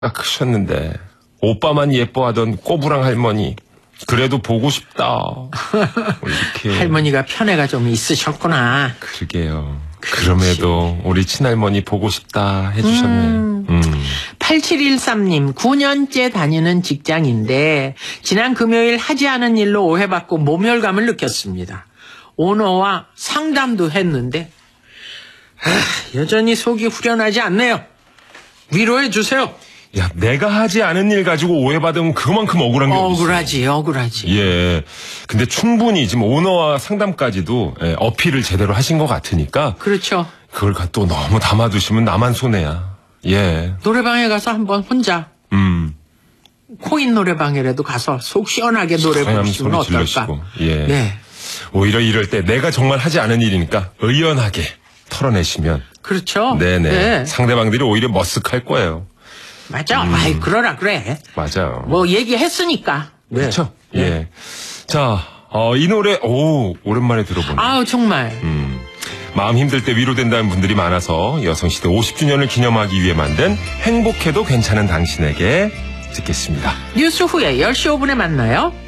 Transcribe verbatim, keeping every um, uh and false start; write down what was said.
크셨는데 오빠만 예뻐하던 꼬부랑 할머니 그래도 보고 싶다. 이렇게 할머니가 편애가 좀 있으셨구나. 그러게요. 그렇지. 그럼에도 우리 친할머니 보고 싶다 해주셨네. 음. 음. 팔칠일삼 님, 구 년째 다니는 직장인데 지난 금요일 하지 않은 일로 오해받고 모멸감을 느꼈습니다. 오너와 상담도 했는데 아, 여전히 속이 후련하지 않네요. 위로해 주세요. 야, 내가 하지 않은 일 가지고 오해받으면 그만큼 억울한 게 어딨어. 억울하지, 억울하지. 예. 근데 충분히 지금 오너와 상담까지도 예, 어필을 제대로 하신 것 같으니까. 그렇죠. 그걸 또 너무 담아두시면 나만 손해야. 예. 노래방에 가서 한번 혼자. 음. 코인 노래방이라도 가서 속 시원하게 노래 부르시면 어떨까. 질러시고. 예. 네. 오히려 이럴 때 내가 정말 하지 않은 일이니까 의연하게 털어내시면. 그렇죠. 네네. 네. 상대방들이 오히려 머쓱할 거예요. 맞아. 음. 아이, 그러라 그래. 맞아요. 뭐 얘기했으니까. 네. 그렇죠. 네. 예. 자, 어, 이 노래 오 오랜만에 들어보네. 아우 정말. 음. 마음 힘들 때 위로된다는 분들이 많아서 여성시대 오십 주년을 기념하기 위해 만든 행복해도 괜찮은 당신에게 듣겠습니다. 뉴스 후에 열 시 오 분에 만나요.